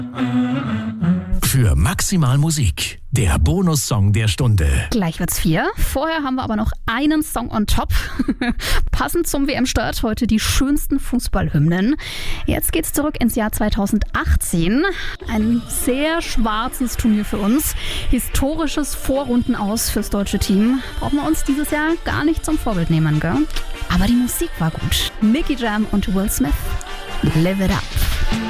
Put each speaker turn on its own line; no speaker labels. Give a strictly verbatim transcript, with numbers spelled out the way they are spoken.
Für Maximal Musik, der Bonussong der Stunde.
Gleich wird's vier. Vorher haben wir aber noch einen Song on top. Passend zum W M-Start heute die schönsten Fußballhymnen. Jetzt geht's zurück ins Jahr zweitausendachtzehn. Ein sehr schwarzes Turnier für uns. Historisches Vorrundenaus fürs deutsche Team. Brauchen wir uns dieses Jahr gar nicht zum Vorbild nehmen, gell? Aber die Musik war gut. Nicky Jam und Will Smith. Live it up.